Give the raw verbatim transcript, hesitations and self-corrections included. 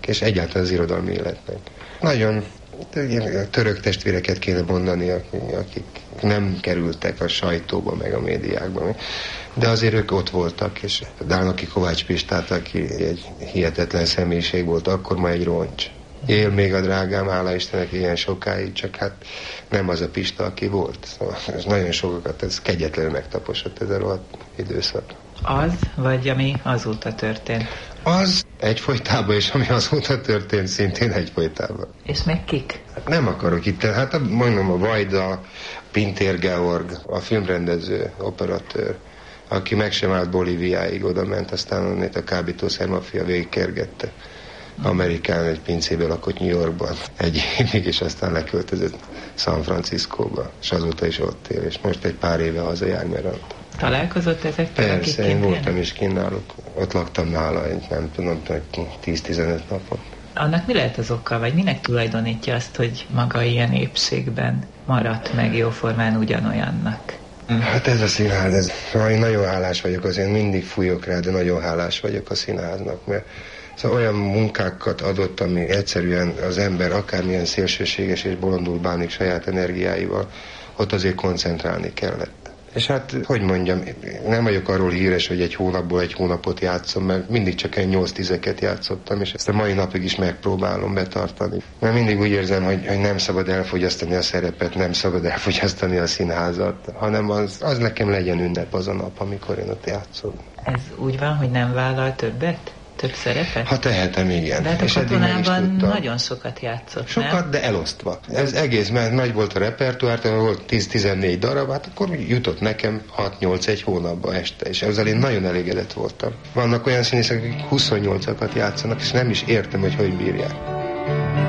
és egyáltalán az irodalmi életnek. Nagyon török testvéreket kéne mondani, akik nem kerültek a sajtóba, meg a médiákba, de azért ők ott voltak, és Dálnoki Kovács Pistát, aki egy hihetetlen személyiség volt, akkor ma egy roncs. Él még a drágám, hála Istennek ilyen sokáig, csak hát nem az a Pista, aki volt. Szóval ez nagyon sokakat, ez kegyetlenül megtaposott ez a rohadt időszak. Az, vagy ami azóta történt? Az egyfolytában, és ami azóta történt, szintén egyfolytában. És meg kik? Hát nem akarok itt, hát mondom a Vajda, Pintér Georg, a filmrendező, operatőr, aki meg sem állt Bolíviáig, oda ment, aztán onnét a kábítószer maffia végigkergette. Amerikán egy pincébe lakott New Yorkban egy évig, és aztán leköltözött San Franciscóba, és azóta is ott él, és most egy pár éve hazajár, mert ott. Találkozott ezekkel, akik Persze, én voltam is kint náluk, ott laktam nála, egy, nem tudom, tíz-tizenöt napot. Annak mi lehet az oka, vagy minek tulajdonítja azt, hogy maga ilyen épségben maradt meg jóformán ugyanolyannak? Hát ez a színház, ez, én nagyon hálás vagyok, azért mindig fújok rá, de nagyon hálás vagyok a színháznak, mert szóval olyan munkákat adott, ami egyszerűen az ember akármilyen szélsőséges és bolondul bánik saját energiáival, ott azért koncentrálni kellett. És hát, hogy mondjam, nem vagyok arról híres, hogy egy hónapból egy hónapot játszom, mert mindig csak egy nyolc-tízeket játszottam, és ezt a mai napig is megpróbálom betartani. Mert mindig úgy érzem, hogy, hogy nem szabad elfogyasztani a szerepet, nem szabad elfogyasztani a színházat, hanem az, az nekem legyen ünnep az a nap, amikor én ott játszom. Ez úgy van, hogy nem vállal többet? Több szerepet? Ha tehetem, igen. De hát a Katonában nagyon sokat játszott, Sokat, nem? de elosztva. Ez egész, mert nagy volt a repertoár, volt tíz-tizennégy darab, hát akkor jutott nekem hat-nyolc egy hónapba este, és ezzel én nagyon elégedett voltam. Vannak olyan színészek, akik huszonnyolcakat játszanak, és nem is értem, hogy hogy bírják.